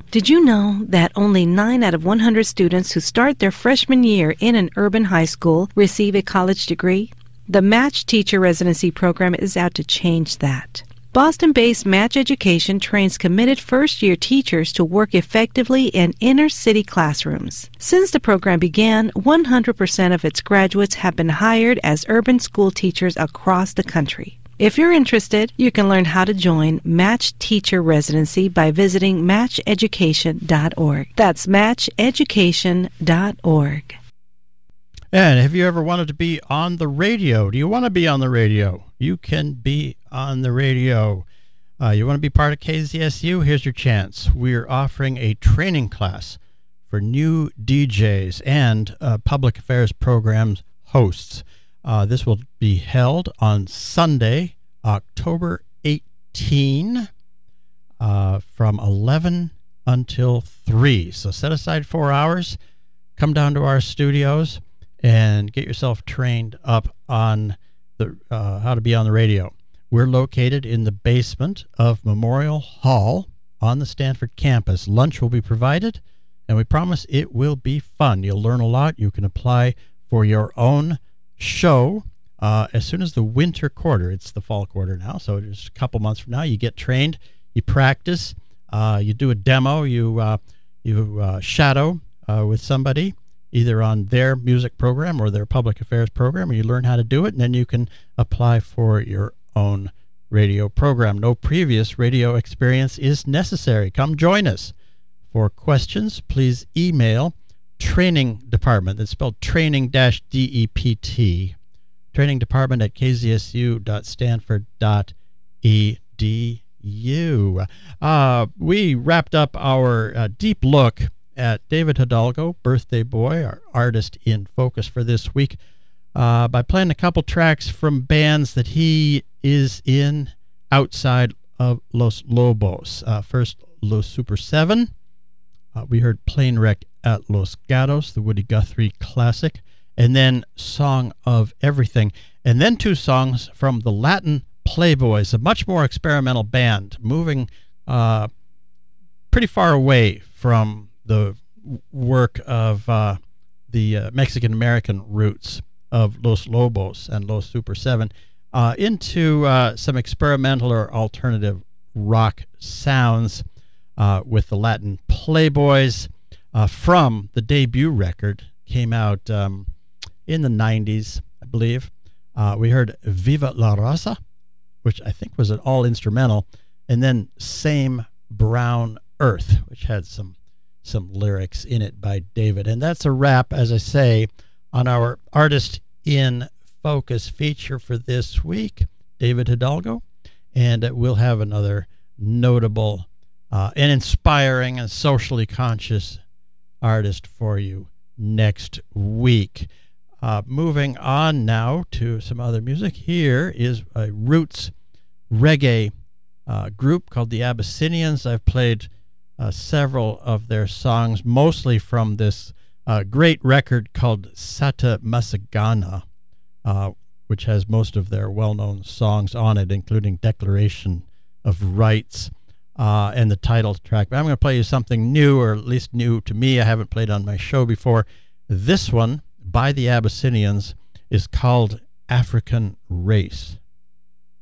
Did you know that only 9 out of 100 students who start their freshman year in an urban high school receive a college degree? The Match Teacher Residency Program is out to change that. Boston-based Match Education trains committed first-year teachers to work effectively in inner-city classrooms. Since the program began, 100% of its graduates have been hired as urban school teachers across the country. If you're interested, you can learn how to join Match Teacher Residency by visiting matcheducation.org. That's matcheducation.org. And have you ever wanted to be on the radio? Do you want to be on the radio? You can be on the radio. You want to be part of KZSU? Here's your chance. We're offering a training class for new DJs and public affairs programs hosts. This will be held on Sunday, October 18, from 11 until 3. So set aside 4 hours, come down to our studios, and get yourself trained up on the how to be on the radio. We're located in the basement of Memorial Hall on the Stanford campus. Lunch will be provided, and we promise it will be fun. You'll learn a lot. You can apply for your own show as soon as the winter quarter. It's the fall quarter now, so just a couple months from now, you get trained, you practice, you do a demo, you shadow with somebody, either on their music program or their public affairs program, and you learn how to do it, and then you can apply for your own radio program. No previous radio experience is necessary. Come join us. For questions, please email training department. That's spelled training-DEPT. Training department at kzsu.stanford.edu. We wrapped up our deep look at David Hidalgo, Birthday Boy, our artist in focus for this week, by playing a couple tracks from bands that he is in outside of Los Lobos. First, Los Super 7. We heard Plane Wreck at Los Gatos, the Woody Guthrie classic, and then Song of Everything, and then 2 songs from the Latin Playboys, a much more experimental band, moving pretty far away from the work of the Mexican-American roots of Los Lobos and Los Super 7 into some experimental or alternative rock sounds with the Latin Playboys from the debut record. Came out in the 90s, I believe. We heard Viva la Raza, which I think was an all-instrumental, and then Same Brown Earth, which had some lyrics in it by David. And that's a wrap, as I say, on our Artist in Focus feature for this week, David Hidalgo. And we'll have another notable and inspiring and socially conscious artist for you next week. Moving on now to some other music. Here is a roots reggae group called the Abyssinians. I've played several of their songs, mostly from this great record called Sata Masagana, which has most of their well-known songs on it, including Declaration of Rights and the title track. But I'm going to play you something new, or at least new to me. I haven't played on my show before. This one, by the Abyssinians, is called African Race.